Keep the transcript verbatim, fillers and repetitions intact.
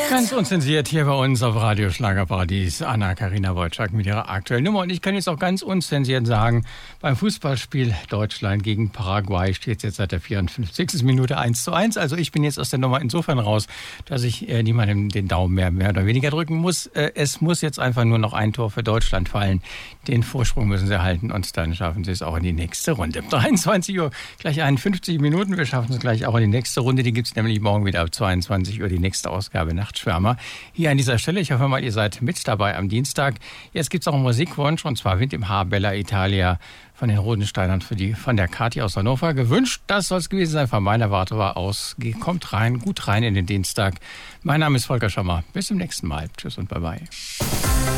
Ganz unzensiert hier bei uns auf Radio Schlagerparadies. Anna-Karina Wojcik mit ihrer aktuellen Nummer. Und ich kann jetzt auch ganz unzensiert sagen, beim Fußballspiel Deutschland gegen Paraguay steht es jetzt seit der vierundfünfzigsten Minute eins zu eins. Also ich bin jetzt aus der Nummer insofern raus, dass ich äh, niemandem den Daumen mehr, mehr oder weniger drücken muss. Äh, es muss jetzt einfach nur noch ein Tor für Deutschland fallen. Den Vorsprung müssen sie halten und dann schaffen sie es auch in die nächste Runde. dreiundzwanzig Uhr, gleich einundfünfzig Minuten. Wir schaffen es gleich auch in die nächste Runde. Die gibt es nämlich morgen wieder ab zweiundzwanzig Uhr, die nächste Ausgabe Nachtschwärmer. Hier an dieser Stelle, ich hoffe mal, ihr seid mit dabei am Dienstag. Jetzt gibt es auch einen Musikwunsch, und zwar Wind im Haar, Bella Italia von den Rodensteinern für die, von der Kathi aus Hannover gewünscht. Das soll es gewesen sein. Von meiner Warte war aus. Kommt rein, gut rein in den Dienstag. Mein Name ist Volker Schommer. Bis zum nächsten Mal. Tschüss und bye bye.